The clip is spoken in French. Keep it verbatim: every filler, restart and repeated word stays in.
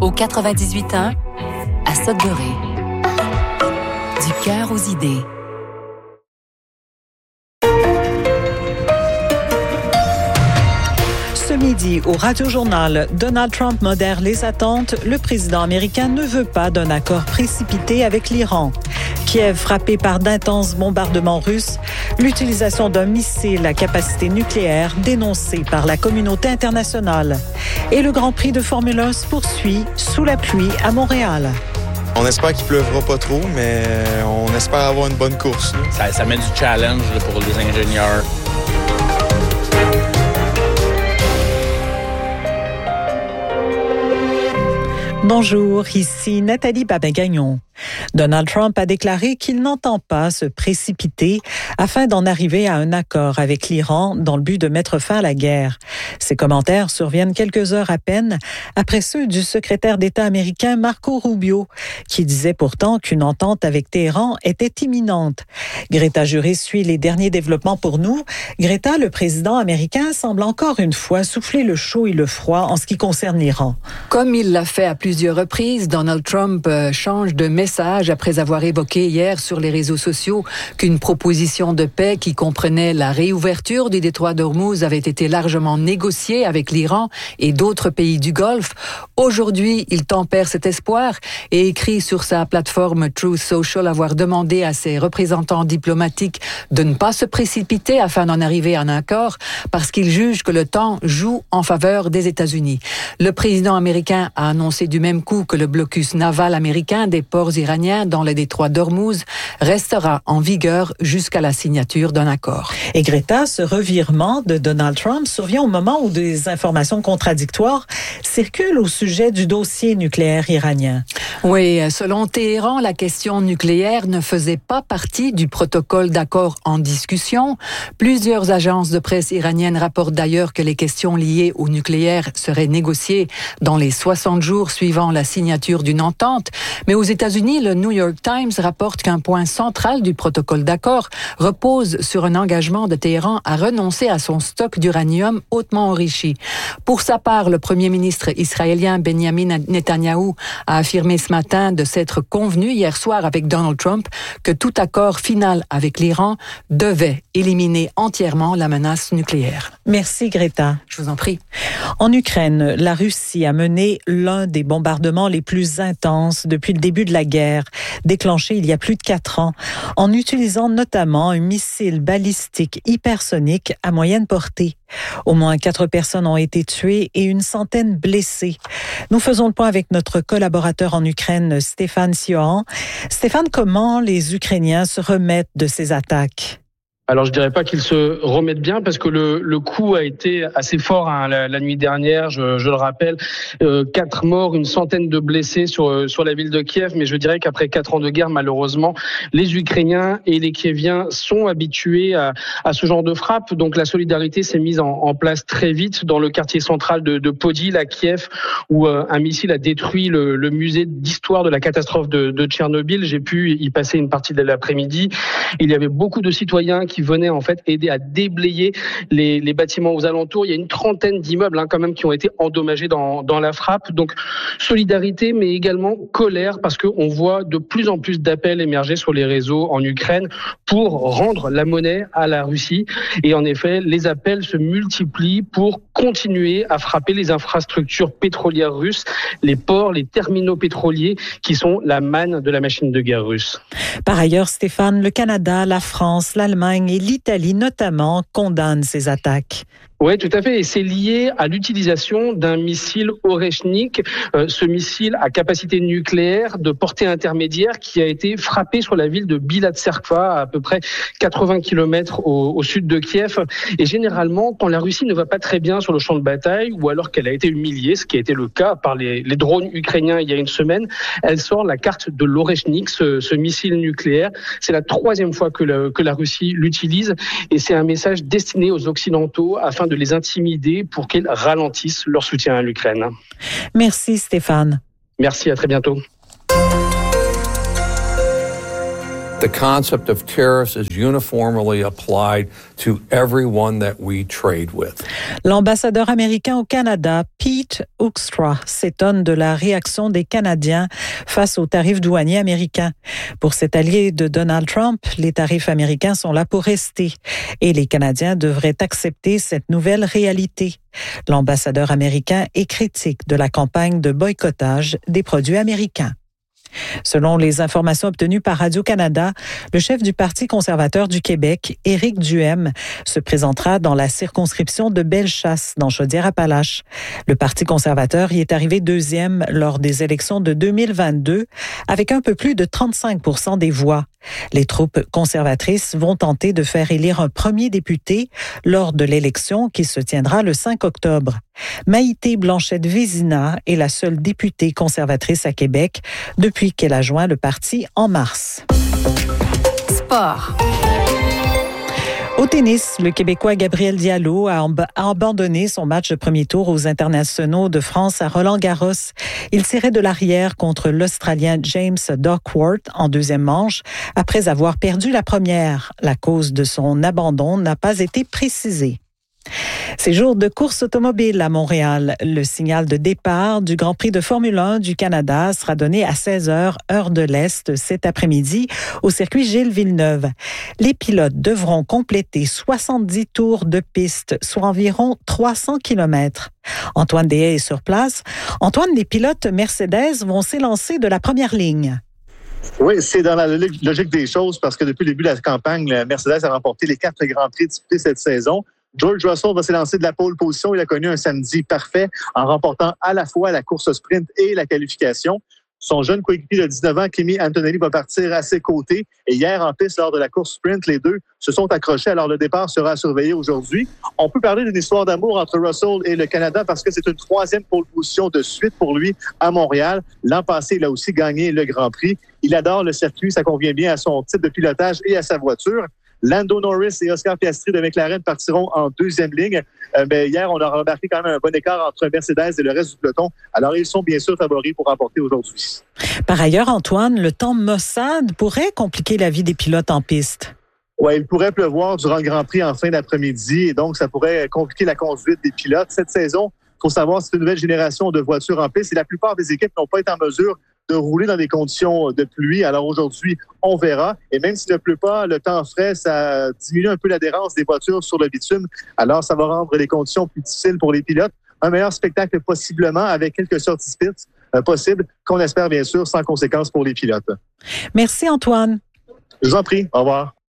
Au quatre-vingt-dix-huit ans, à Sudbury. Du cœur aux idées. Ce midi, au Radio-Journal, Donald Trump modère les attentes. Le président américain ne veut pas d'un accord précipité avec l'Iran. Kiev frappé par d'intenses bombardements russes. L'utilisation d'un missile à capacité nucléaire dénoncée par la communauté internationale. Et le Grand Prix de Formule un se poursuit sous la pluie à Montréal. On espère qu'il pleuvra pas trop, mais on espère avoir une bonne course. Ça, ça met du challenge pour les ingénieurs. Bonjour, ici Nathalie Babin-Gagnon. Donald Trump a déclaré qu'il n'entend pas se précipiter afin d'en arriver à un accord avec l'Iran dans le but de mettre fin à la guerre. Ces commentaires surviennent quelques heures à peine après ceux du secrétaire d'État américain Marco Rubio, qui disait pourtant qu'une entente avec Téhéran était imminente. Greta Juris suit les derniers développements pour nous. Greta, le président américain, semble encore une fois souffler le chaud et le froid en ce qui concerne l'Iran. Comme il l'a fait à plusieurs reprises, Donald Trump euh, change de message après avoir évoqué hier sur les réseaux sociaux qu'une proposition de paix qui comprenait la réouverture du détroit d'Ormuz avait été largement négociée avec l'Iran et d'autres pays du Golfe. Aujourd'hui, il tempère cet espoir et écrit sur sa plateforme Truth Social avoir demandé à ses représentants diplomatiques de ne pas se précipiter afin d'en arriver à un accord parce qu'il juge que le temps joue en faveur des États-Unis. Le président américain a annoncé du même coup que le blocus naval américain des ports iraniens dans le détroit d'Ormuz restera en vigueur jusqu'à la signature d'un accord. Et Greta, ce revirement de Donald Trump survient au moment où des informations contradictoires circulent au sujet du dossier nucléaire iranien. Oui, selon Téhéran, la question nucléaire ne faisait pas partie du protocole d'accord en discussion. Plusieurs agences de presse iraniennes rapportent d'ailleurs que les questions liées au nucléaire seraient négociées dans les soixante jours suivant la signature d'une entente. Mais aux États-Unis, le New York Times rapporte qu'un point central du protocole d'accord repose sur un engagement de Téhéran à renoncer à son stock d'uranium hautement enrichi. Pour sa part, le premier ministre israélien Benjamin Netanyahou a affirmé ce matin de s'être convenu hier soir avec Donald Trump que tout accord final avec l'Iran devait éliminer entièrement la menace nucléaire. Merci Greta. Je vous en prie. En Ukraine, la Russie a mené l'un des bombardements les plus intenses depuis le début de la guerre, déclenché il y a plus de quatre ans, en utilisant notamment un missile balistique hypersonique à moyenne portée. Au moins quatre personnes ont été tuées et une centaine blessées. Nous faisons le point avec notre collaborateur en Ukraine, Stéphane Siohan. Stéphane, comment les Ukrainiens se remettent de ces attaques? Alors je dirais pas qu'ils se remettent bien parce que le, le coup a été assez fort hein, la, la nuit dernière, je, je le rappelle, euh, quatre morts, une centaine de blessés sur sur la ville de Kiev, mais je dirais qu'après quatre ans de guerre, malheureusement, les Ukrainiens et les Kieviens sont habitués à, à ce genre de frappe, donc la solidarité s'est mise en, en place très vite dans le quartier central de, de Podil à Kiev, où euh, un missile a détruit le, le musée d'histoire de la catastrophe de, de Tchernobyl. J'ai pu y passer une partie de l'après-midi. Il y avait beaucoup de citoyens qui qui venaient en fait aider à déblayer les, les bâtiments aux alentours. Il y a une trentaine d'immeubles hein, quand même qui ont été endommagés dans, dans la frappe. Donc solidarité, mais également colère parce qu'on voit de plus en plus d'appels émerger sur les réseaux en Ukraine pour rendre la monnaie à la Russie. Et en effet, les appels se multiplient pour continuer à frapper les infrastructures pétrolières russes, les ports, les terminaux pétroliers qui sont la manne de la machine de guerre russe. Par ailleurs, Stéphane, le Canada, la France, l'Allemagne et l'Italie notamment condamnent ces attaques. Oui, tout à fait. Et c'est lié à l'utilisation d'un missile Oreshnik, euh, ce missile à capacité nucléaire de portée intermédiaire qui a été frappé sur la ville de Bilatserkva, à peu près quatre-vingts kilomètres au, au sud de Kiev. Et généralement, quand la Russie ne va pas très bien sur le champ de bataille ou alors qu'elle a été humiliée, ce qui a été le cas par les, les drones ukrainiens il y a une semaine, elle sort la carte de l'Oreshnik, ce, ce missile nucléaire. C'est la troisième fois que, le, que la Russie l'utilise et c'est un message destiné aux Occidentaux afin de les intimider pour qu'ils ralentissent leur soutien à l'Ukraine. Merci Stéphane. Merci, à très bientôt. the concept of tariffs is uniformly applied to everyone that we trade with. L'ambassadeur américain au Canada, Pete Hoekstra, s'étonne de la réaction des Canadiens face aux tarifs douaniers américains. Pour cet allié de Donald Trump, les tarifs américains sont là pour rester et les Canadiens devraient accepter cette nouvelle réalité. L'ambassadeur américain est critique de la campagne de boycottage des produits américains. Selon les informations obtenues par Radio-Canada, le chef du Parti conservateur du Québec, Éric Duhem, se présentera dans la circonscription de Bellechasse, dans Chaudière-Appalaches. Le Parti conservateur y est arrivé deuxième lors des élections de deux mille vingt-deux, avec un peu plus de trente-cinq pour cent des voix. Les troupes conservatrices vont tenter de faire élire un premier député lors de l'élection qui se tiendra le cinq octobre. Maïté Blanchette-Vézina est la seule députée conservatrice à Québec depuis qu'elle a joint le parti en mars. Sport. Au tennis, le Québécois Gabriel Diallo a, ab- a abandonné son match de premier tour aux internationaux de France à Roland-Garros. Il tirait de l'arrière contre l'Australien James Duckworth en deuxième manche après avoir perdu la première. La cause de son abandon n'a pas été précisée. Ces jours de course automobile à Montréal. Le signal de départ du Grand Prix de Formule un du Canada sera donné à seize heures, heure de l'Est, cet après-midi, au circuit Gilles Villeneuve. Les pilotes devront compléter soixante-dix tours de piste, soit environ trois cents kilomètres. Antoine Deshaies est sur place. Antoine, les pilotes Mercedes vont s'élancer de la première ligne. Oui, c'est dans la logique des choses parce que depuis le début de la campagne, la Mercedes a remporté les quatre Grands Prix disputés cette saison. George Russell va s'élancer de la pole position. Il a connu un samedi parfait en remportant à la fois la course sprint et la qualification. Son jeune coéquipier de dix-neuf ans, Kimi Antonelli, va partir à ses côtés. Et hier, en piste, lors de la course sprint, les deux se sont accrochés. Alors, le départ sera surveillé aujourd'hui. On peut parler d'une histoire d'amour entre Russell et le Canada parce que c'est une troisième pole position de suite pour lui à Montréal. L'an passé, il a aussi gagné le Grand Prix. Il adore le circuit. Ça convient bien à son type de pilotage et à sa voiture. Lando Norris et Oscar Piastri de McLaren partiront en deuxième ligne. Euh, ben, hier, on a remarqué quand même un bon écart entre Mercedes et le reste du peloton. Alors, ils sont bien sûr favoris pour remporter aujourd'hui. Par ailleurs, Antoine, le temps maussade pourrait compliquer la vie des pilotes en piste. Oui, il pourrait pleuvoir durant le Grand Prix en fin d'après-midi et donc ça pourrait compliquer la conduite des pilotes. Cette saison, il faut savoir, c'est une nouvelle génération de voitures en piste et la plupart des équipes n'ont pas été en mesure de rouler dans des conditions de pluie. Alors aujourd'hui, on verra. Et même s'il ne pleut pas, le temps frais, ça diminue un peu l'adhérence des voitures sur le bitume. Alors, ça va rendre les conditions plus difficiles pour les pilotes. Un meilleur spectacle possiblement avec quelques sorties spits euh, possibles qu'on espère bien sûr sans conséquences pour les pilotes. Merci Antoine. Je vous en prie. Au revoir.